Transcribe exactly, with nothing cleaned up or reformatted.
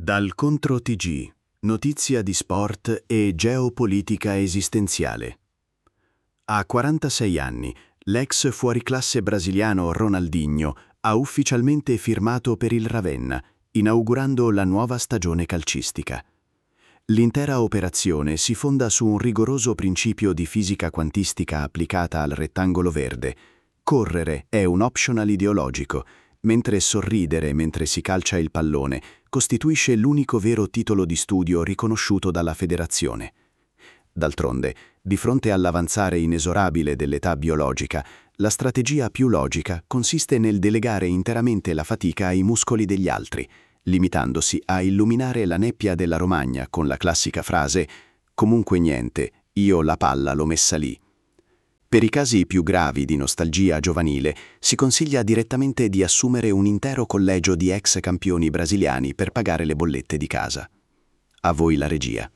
Dal Contro T G, notizia di sport e geopolitica esistenziale. A quarantasei anni, l'ex fuoriclasse brasiliano Ronaldinho ha ufficialmente firmato per il Ravenna, inaugurando la nuova stagione calcistica. L'intera operazione si fonda su un rigoroso principio di fisica quantistica applicata al rettangolo verde. Correre è un optional ideologico, mentre sorridere mentre si calcia il pallone costituisce l'unico vero titolo di studio riconosciuto dalla federazione. D'altronde, di fronte all'avanzare inesorabile dell'età biologica, la strategia più logica consiste nel delegare interamente la fatica ai muscoli degli altri, limitandosi a illuminare la nebbia della Romagna con la classica frase «Comunque niente, io la palla l'ho messa lì». Per i casi più gravi di nostalgia giovanile si consiglia direttamente di assumere un intero collegio di ex campioni brasiliani per pagare le bollette di casa. A voi la regia.